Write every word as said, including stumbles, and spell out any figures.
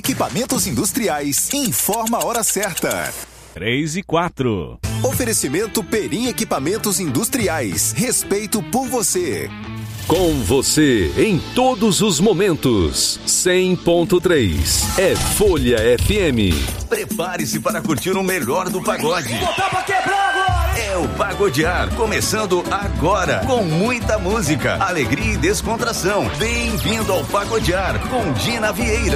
Equipamentos Industriais informa a hora certa. três e quatro. Oferecimento Perim Equipamentos Industriais. Respeito por você. Com você em todos os momentos. cem ponto três é Folha F M. Prepare-se para curtir o melhor do pagode. Botar pra quebrar agora! É o Pagodear, começando agora, com muita música, alegria e descontração. Bem-vindo ao Pagodear, com Dina Vieira.